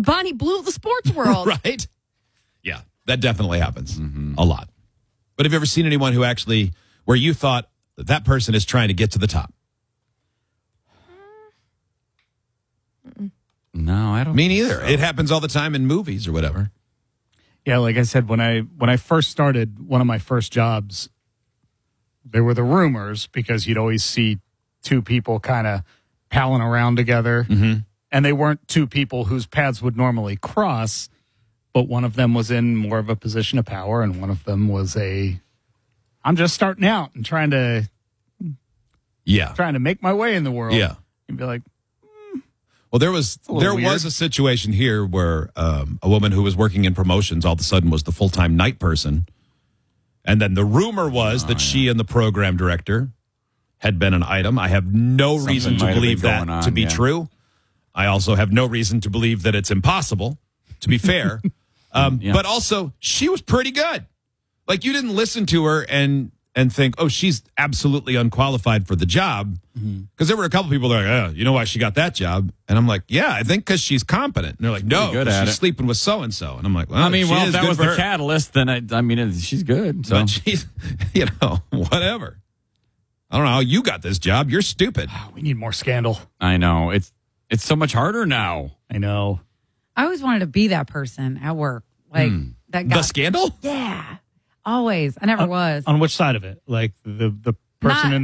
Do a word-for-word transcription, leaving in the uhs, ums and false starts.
Bonnie blew the sports world. Right? Yeah, that definitely happens mm-hmm. a lot. But have you ever seen anyone who actually, where you thought that, that person is trying to get to the top? No, I don't. Me neither. So. It happens all the time in movies or whatever. Yeah, like I said, when I when I first started, one of my first jobs, there were the rumors because you'd always see two people kind of palling around together. Mm-hmm. And they weren't two people whose paths would normally cross, but one of them was in more of a position of power, and one of them was a, I'm just starting out and trying to, yeah, trying to make my way in the world. Yeah, you'd be like, mm. well, there was there weird. was a situation here where um, a woman who was working in promotions all of a sudden was the full time night person, and then the rumor was oh, that yeah. she and the program director had been an item. I have no Something reason to believe that on, to be yeah. true. I also have no reason to believe that it's impossible, to be fair. um, yeah. But also, she was pretty good. Like, you didn't listen to her and and think, oh, she's absolutely unqualified for the job. Because mm-hmm. there were a couple people that are like, oh, you know why she got that job? And I'm like, yeah, I think because she's competent. And they're like, no, good at she's it. sleeping with so-and-so. And I'm like, well, I mean, well, if that was the her. catalyst, then I, I mean, she's good. So. But she's, you know, whatever. I don't know how you got this job. You're stupid. Oh, we need more scandal. I know. It's it's so much harder now. I know. I always wanted to be that person at work. Like hmm. that guy. The scandal? Yeah. Always. I never on, was. On which side of it? Like the, the person Not, in